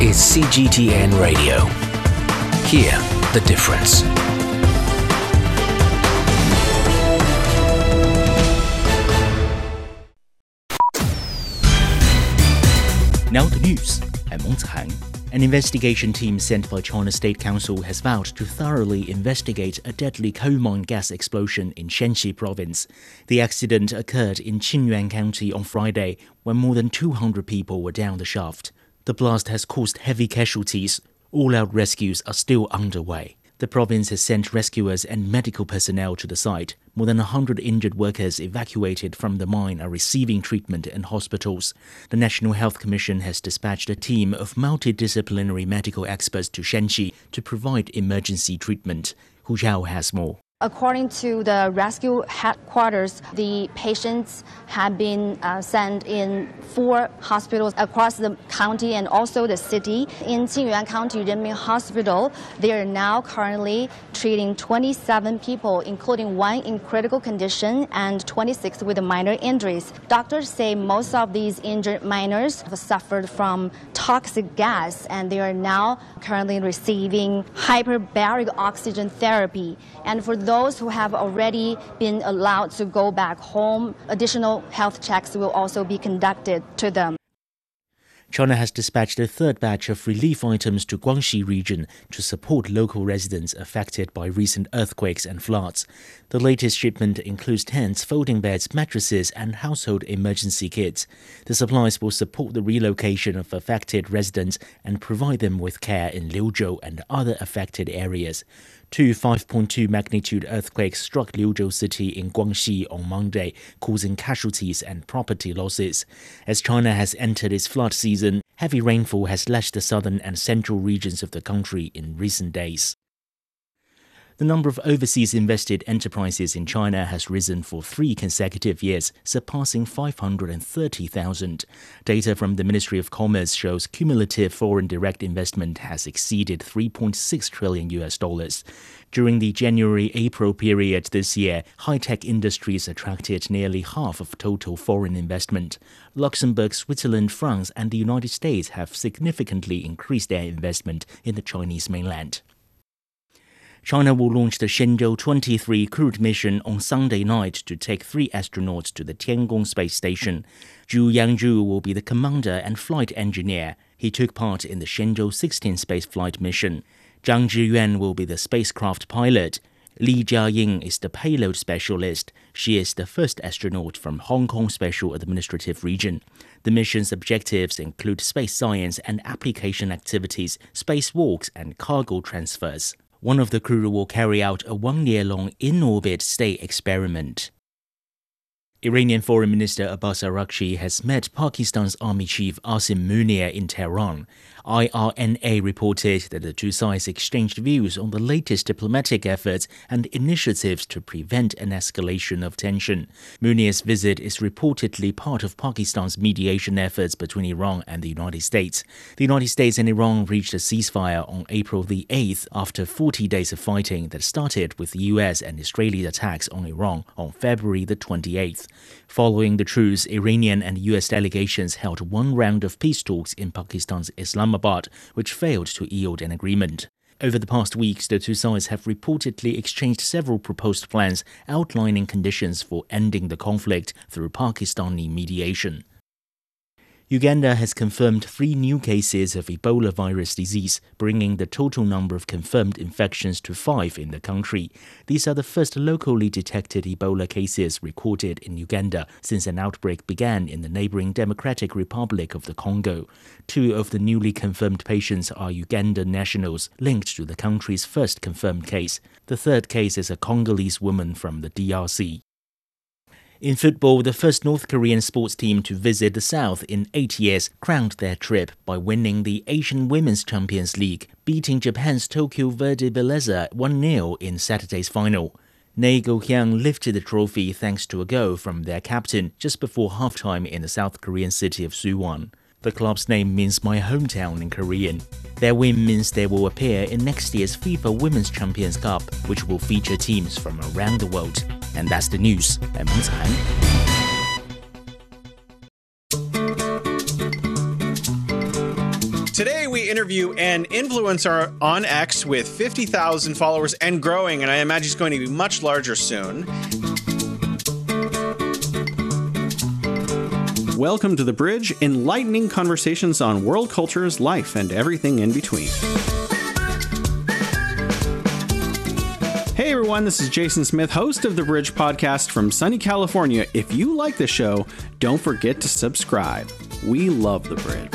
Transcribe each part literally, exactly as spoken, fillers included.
is C G T N Radio. Hear the difference. Now the news. I'm Meng Zihang. An investigation team sent by China State Council has vowed to thoroughly investigate a deadly coal mine gas explosion in Shanxi province. The accident occurred in Qinyuan County on Friday, when more than two hundred people were down the shaft. The blast has caused heavy casualties. All-out rescues are still underway. The province has sent rescuers and medical personnel to the site. More than one hundred injured workers evacuated from the mine are receiving treatment in hospitals. The National Health Commission has dispatched a team of multidisciplinary medical experts to Shanxi to provide emergency treatment. Hu Zhao has more. According to the rescue headquarters, the patients have been uh, sent in four hospitals across the county and also the city. In Qinyuan County Renmin Hospital, they are now currently treating twenty-seven people, including one in critical condition and twenty-six with minor injuries. Doctors say most of these injured miners have suffered from toxic gas, and they are now currently receiving hyperbaric oxygen therapy. And for those who have already been allowed to go back home, additional health checks will also be conducted to them. China has dispatched a third batch of relief items to Guangxi region to support local residents affected by recent earthquakes and floods. The latest shipment includes tents, folding beds, mattresses, and household emergency kits. The supplies will support the relocation of affected residents and provide them with care in Liuzhou and other affected areas. Two five point two magnitude earthquakes struck Liuzhou city in Guangxi on Monday, causing casualties and property losses. As China has entered its flood season, heavy rainfall has lashed the southern and central regions of the country in recent days. The number of overseas invested enterprises in China has risen for three consecutive years, surpassing five hundred thirty thousand. Data from the Ministry of Commerce shows cumulative foreign direct investment has exceeded three point six trillion U S dollars. During the January-April period this year, high-tech industries attracted nearly half of total foreign investment. Luxembourg, Switzerland, France, and the United States have significantly increased their investment in the Chinese mainland. China will launch the Shenzhou twenty-three crewed mission on Sunday night to take three astronauts to the Tiangong space station. Zhu Yangzhu will be the commander and flight engineer. He took part in the Shenzhou sixteen spaceflight mission. Zhang Zhiyuan will be the spacecraft pilot. Li Jiaying is the payload specialist. She is the first astronaut from Hong Kong Special Administrative Region. The mission's objectives include space science and application activities, spacewalks, and cargo transfers. One of the crew will carry out a one-year-long in-orbit stay experiment. Iranian Foreign Minister Abbas Araghchi has met Pakistan's Army Chief Asim Munir in Tehran. I R N A reported that the two sides exchanged views on the latest diplomatic efforts and initiatives to prevent an escalation of tension. Munir's visit is reportedly part of Pakistan's mediation efforts between Iran and the United States. The United States and Iran reached a ceasefire on April the eighth after forty days of fighting that started with U S and Israeli attacks on Iran on February the twenty-eighth. Following the truce, Iranian and U S delegations held one round of peace talks in Pakistan's Islamabad, which failed to yield an agreement. Over the past weeks, the two sides have reportedly exchanged several proposed plans outlining conditions for ending the conflict through Pakistani mediation. Uganda has confirmed three new cases of Ebola virus disease, bringing the total number of confirmed infections to five in the country. These are the first locally detected Ebola cases recorded in Uganda since an outbreak began in the neighboring Democratic Republic of the Congo. Two of the newly confirmed patients are Ugandan nationals linked to the country's first confirmed case. The third case is a Congolese woman from the D R C. In football, the first North Korean sports team to visit the South in eight years crowned their trip by winning the Asian Women's Champions League, beating Japan's Tokyo Verde Belleza one nil in Saturday's final. Nae Go-hyang lifted the trophy thanks to a goal from their captain just before halftime in the South Korean city of Suwon. The club's name means my hometown in Korean. Their win means they will appear in next year's FIFA Women's Champions Cup, which will feature teams from around the world. And that's the news. I'm Meng Zihang. Today we interview an influencer on X with fifty thousand followers and growing, and I imagine he's going to be much larger soon. Welcome to The Bridge, enlightening conversations on world cultures, life, and everything in between. Hey everyone, this is Jason Smith, host of The Bridge podcast from sunny California. If you like the show, don't forget to subscribe. We love The Bridge.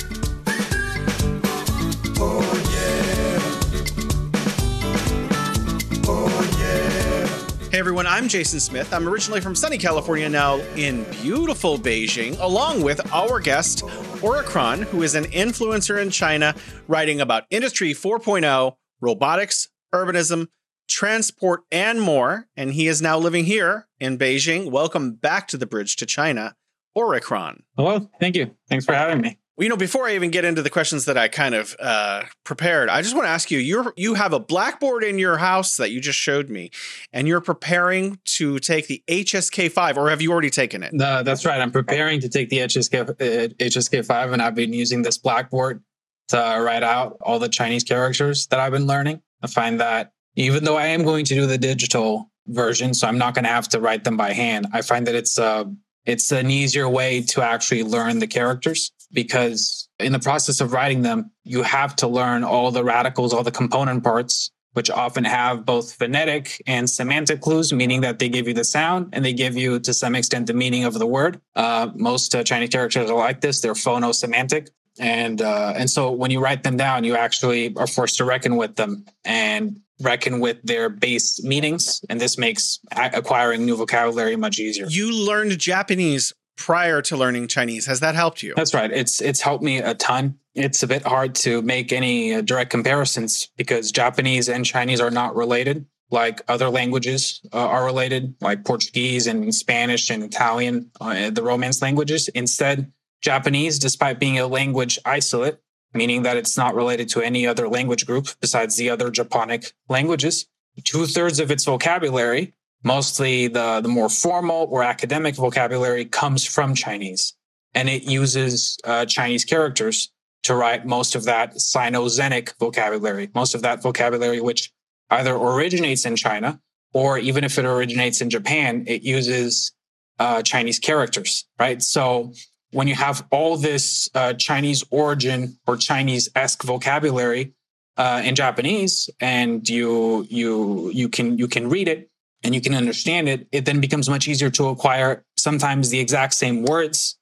Hey everyone, I'm Jason Smith. I'm originally from sunny California, now in beautiful Beijing, along with our guest, Oricron, who is an influencer in China, writing about Industry four point oh, robotics, urbanism, transport, and more. And he is now living here in Beijing. Welcome back to The Bridge to China, Oricron. Hello, thank you. Thanks for having me. Well, you know, before I even get into the questions that I kind of uh, prepared, I just want to ask you, you you have a blackboard in your house that you just showed me, and you're preparing to take the H S K five, or have you already taken it? No, that's right. I'm preparing to take the H S K, uh, H S K five, and I've been using this blackboard to write out all the Chinese characters that I've been learning. I find that even though I am going to do the digital version, so I'm not going to have to write them by hand, I find that it's uh, it's an easier way to actually learn the characters, because in the process of writing them, you have to learn all the radicals, all the component parts, which often have both phonetic and semantic clues, meaning that they give you the sound and they give you, to some extent, the meaning of the word. Uh, most uh, Chinese characters are like this. They're phono-semantic. And, uh, and so when you write them down, you actually are forced to reckon with them and reckon with their base meanings. And this makes acquiring new vocabulary much easier. You learned Japanese prior to learning Chinese. Has that helped you? That's right. It's it's helped me a ton. It's a bit hard to make any direct comparisons because Japanese and Chinese are not related like other languages uh, are related, like Portuguese and Spanish and Italian, uh, the Romance languages. Instead, Japanese, despite being a language isolate, meaning that it's not related to any other language group besides the other Japonic languages, two-thirds of its vocabulary, mostly the, the more formal or academic vocabulary, comes from Chinese. And it uses uh, Chinese characters to write most of that Sino-Zenic vocabulary, most of that vocabulary which either originates in China, or even if it originates in Japan, it uses uh, Chinese characters, right? So when you have all this uh, Chinese origin or Chinese-esque vocabulary uh, in Japanese, and you you you can you can read it and you can understand it, it then becomes much easier to acquire sometimes the exact same words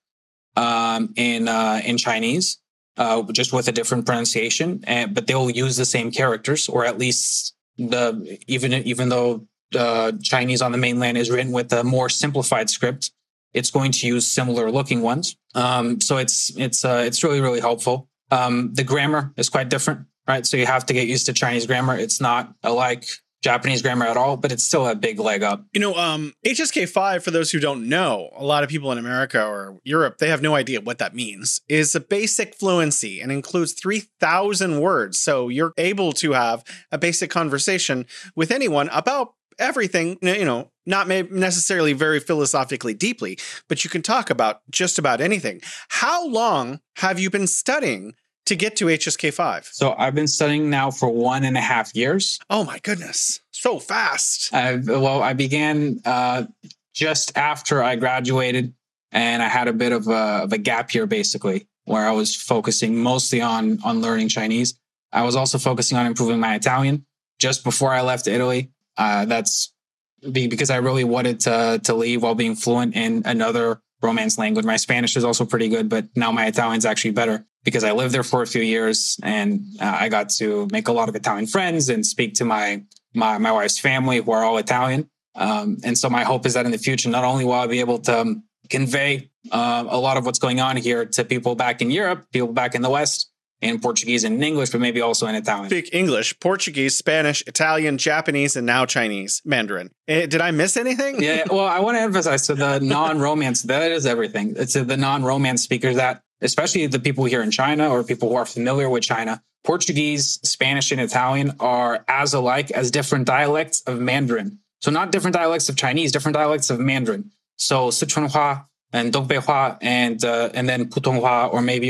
um, in uh, in Chinese, uh, just with a different pronunciation. And, but they'll use the same characters, or at least the even even though the Chinese on the mainland is written with a more simplified script, it's going to use similar looking ones. Um, so it's it's uh, it's really, really helpful. Um, the grammar is quite different, right? So you have to get used to Chinese grammar. It's not like Japanese grammar at all, but it's still a big leg up. You know, um, H S K five, for those who don't know, a lot of people in America or Europe, they have no idea what that means, is a basic fluency and includes three thousand words. So you're able to have a basic conversation with anyone about everything, you know, not necessarily very philosophically deeply, but you can talk about just about anything. How long have you been studying to get to H S K five? So I've been studying now for one and a half years. Oh my goodness. So fast. I, well, I began uh, just after I graduated, and I had a bit of a, of a gap year, basically, where I was focusing mostly on, on learning Chinese. I was also focusing on improving my Italian just before I left Italy. Uh, that's because I really wanted to to leave while being fluent in another Romance language. My Spanish is also pretty good, but now my Italian's actually better because I lived there for a few years, and uh, I got to make a lot of Italian friends and speak to my my my wife's family, who are all Italian. Um, and so my hope is that in the future, not only will I be able to um, convey uh, a lot of what's going on here to people back in Europe, people back in the West, in Portuguese and in English, but maybe also in Italian. Speak English, Portuguese, Spanish, Italian, Japanese, and now Chinese, Mandarin. Eh, did I miss anything? Yeah, well, I want to emphasize, so the non-Romance, that is everything. It's the non-Romance speakers that, especially the people here in China or people who are familiar with China, Portuguese, Spanish, and Italian are as alike as different dialects of Mandarin. So not different dialects of Chinese, different dialects of Mandarin. So Sichuanhua and Dongbei Hua and, uh, and then Putonghua, or maybe like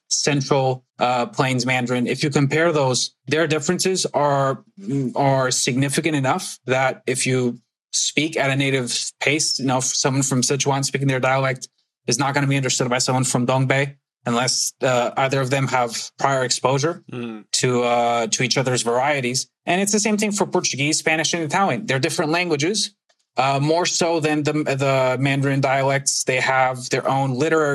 Central uh, Plains Mandarin. If you compare those, their differences are are significant enough that if you speak at a native pace, you know, someone from Sichuan speaking their dialect is not going to be understood by someone from Dongbei unless uh, either of them have prior exposure mm. to uh, to each other's varieties. And it's the same thing for Portuguese, Spanish, and Italian. They're different languages. Uh, more so than the, the Mandarin dialects, they have their own literary